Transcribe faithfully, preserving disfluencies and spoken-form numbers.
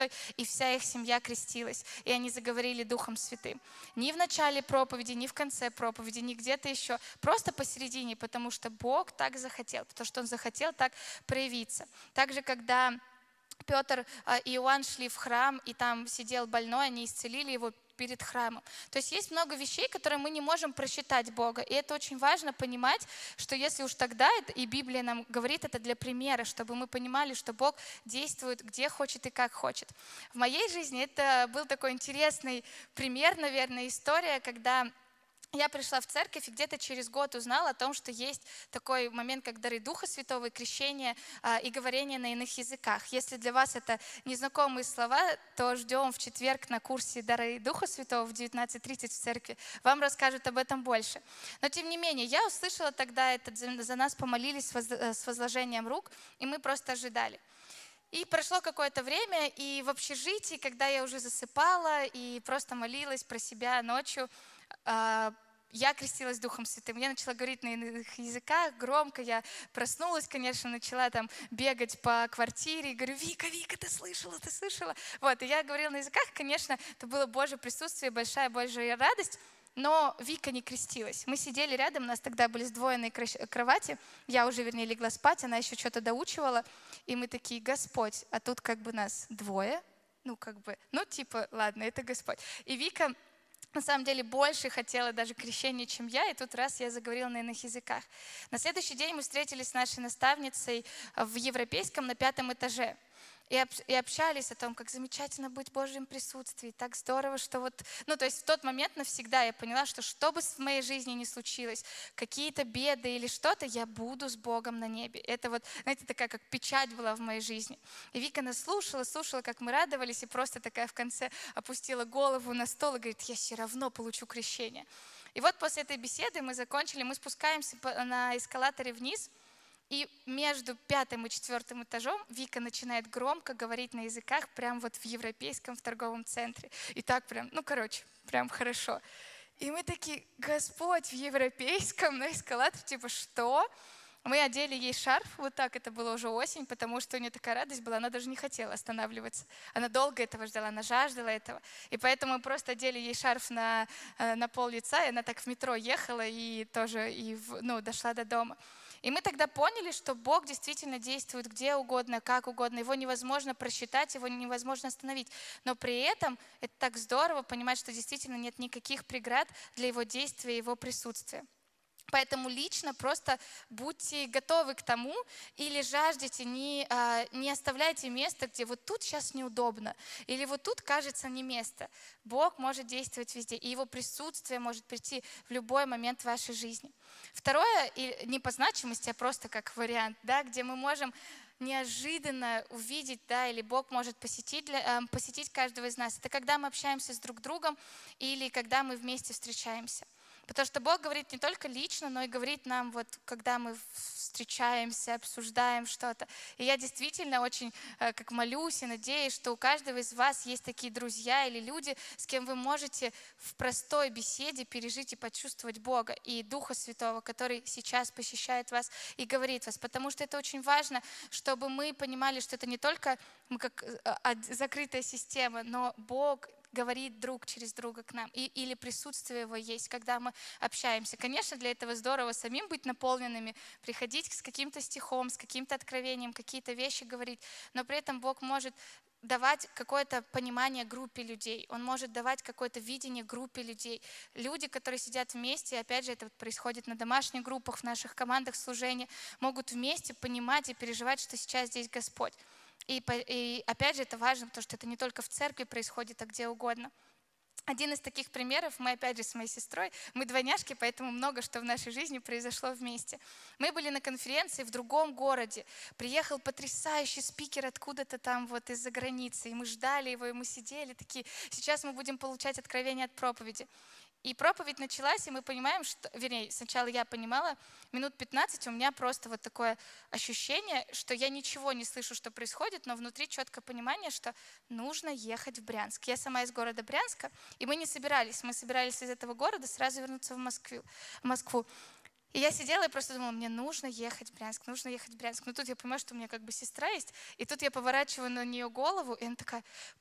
и вся их семья крестилась, и они заговорили Духом Святым. Ни в начале проповеди, ни в конце проповеди, ни где-то еще, просто посередине, потому что Бог так захотел, потому что Он захотел так проявиться. Также, когда Петр а, и Иоанн шли в храм, и там сидел больной, они исцелили его перед храмом. То есть есть много вещей, которые мы не можем просчитать Бога. И это очень важно понимать, что если уж тогда, это, и Библия нам говорит это для примера, чтобы мы понимали, что Бог действует где хочет и как хочет. В моей жизни это был такой интересный пример, наверное, история, когда я пришла в церковь и где-то через год узнала о том, что есть такой момент, как дары Духа Святого, и крещение а, и говорение на иных языках. Если для вас это незнакомые слова, то ждем в четверг на курсе дары Духа Святого в девятнадцать тридцать в церкви. Вам расскажут об этом больше. Но тем не менее, я услышала тогда это, за нас помолились с возложением рук, и мы просто ожидали. И прошло какое-то время, и в общежитии, когда я уже засыпала и просто молилась про себя ночью, я крестилась Духом Святым. Я начала говорить на иных языках громко. Я проснулась, конечно, начала там бегать по квартире. И говорю: Вика, Вика, ты слышала, ты слышала? Вот, и я говорила на языках. Конечно, это было Божье присутствие, большая Божья радость. Но Вика не крестилась. Мы сидели рядом, у нас тогда были сдвоенные кровати. Я уже, вернее, легла спать, она еще что-то доучивала. И мы такие: Господь, а тут как бы нас двое. Ну, как бы, ну, типа, ладно, это Господь. И Вика на самом деле больше хотела даже крещения, чем я, и тут раз я заговорила на иных языках. На следующий день мы встретились с нашей наставницей в Европейском на пятом этаже. И общались о том, как замечательно быть в Божьем присутствии, так здорово, что вот... Ну, то есть в тот момент навсегда я поняла, что что бы в моей жизни ни случилось, какие-то беды или что-то, я буду с Богом на небе. Это вот, знаете, такая как печать была в моей жизни. И Вика нас слушала, слушала, как мы радовались, и просто такая в конце опустила голову на стол и говорит: я все равно получу крещение. И вот после этой беседы мы закончили, мы спускаемся на эскалаторе вниз, и между пятым и четвертым этажом Вика начинает громко говорить на языках прям вот в Европейском в торговом центре. И так прям, ну короче, прям хорошо. И мы такие: Господь, в Европейском на эскалаторе, типа что? Мы одели ей шарф, вот так, это было уже осень, потому что у нее такая радость была, она даже не хотела останавливаться. Она долго этого ждала, она жаждала этого. И поэтому мы просто одели ей шарф на, на пол лица, и она так в метро ехала и тоже и в, ну, дошла до дома. И мы тогда поняли, что Бог действительно действует где угодно, как угодно. Его невозможно просчитать, его невозможно остановить. Но при этом это так здорово понимать, что действительно нет никаких преград для Его действия и Его присутствия. Поэтому лично просто будьте готовы к тому или жаждите, не, не оставляйте место, где вот тут сейчас неудобно, или вот тут кажется не место. Бог может действовать везде, и Его присутствие может прийти в любой момент вашей жизни. Второе, и не по значимости, а просто как вариант, да, где мы можем неожиданно увидеть, да, или Бог может посетить, для, э, посетить каждого из нас. Это когда мы общаемся с друг другом или когда мы вместе встречаемся. Потому что Бог говорит не только лично, но и говорит нам, вот, когда мы встречаемся, обсуждаем что-то. И я действительно очень э, как молюсь и надеюсь, что у каждого из вас есть такие друзья или люди, с кем вы можете в простой беседе пережить и почувствовать Бога и Духа Святого, который сейчас посещает вас и говорит вас. Потому что это очень важно, чтобы мы понимали, что это не только мы как э, закрытая система, но Бог говорит друг через друга к нам, и, или присутствие Его есть, когда мы общаемся. Конечно, для этого здорово самим быть наполненными, приходить с каким-то стихом, с каким-то откровением, какие-то вещи говорить, но при этом Бог может давать какое-то понимание группе людей, Он может давать какое-то видение группе людей. Люди, которые сидят вместе, опять же, это вот происходит на домашних группах, в наших командах служения, могут вместе понимать и переживать, что сейчас здесь Господь. И, и опять же, это важно, потому что это не только в церкви происходит, а где угодно. Один из таких примеров, мы опять же с моей сестрой, мы двойняшки, поэтому много что в нашей жизни произошло вместе. Мы были на конференции в другом городе, приехал потрясающий спикер откуда-то там вот из-за границы, и мы ждали его, и мы сидели такие, сейчас мы будем получать откровения от проповеди. И проповедь началась, и мы понимаем, что, вернее, сначала я понимала, минут пятнадцать у меня просто вот такое ощущение, что я ничего не слышу, что происходит, но внутри четкое понимание, что нужно ехать в Брянск. Я сама из города Брянска, и мы не собирались, мы собирались из этого города сразу вернуться в Москву. В Москву. И я сидела и просто думала, мне нужно ехать в Брянск, нужно ехать в Брянск. Но тут я понимаю, что у меня как бы сестра есть, и тут я поворачиваю на нее голову, и она такая: